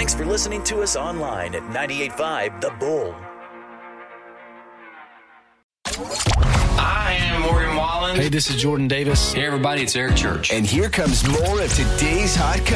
Thanks for listening to us online at 98.5 The Bull. I am Morgan Wallen. Hey, this is Jordan Davis. Hey, everybody, it's Eric Church. And here comes more of today's hot